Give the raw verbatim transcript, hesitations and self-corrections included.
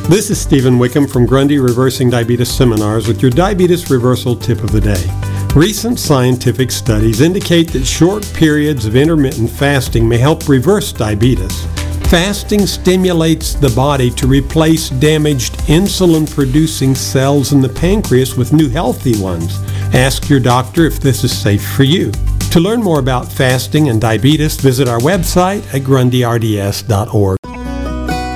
This is Stephen Wickham from Grundy Reversing Diabetes Seminars with your diabetes reversal tip of the day. Recent scientific studies indicate that short periods of intermittent fasting may help reverse diabetes. Fasting stimulates the body to replace damaged insulin-producing cells in the pancreas with new healthy ones. Ask your doctor if this is safe for you. To learn more about fasting and diabetes, visit our website at grundy r d s dot org.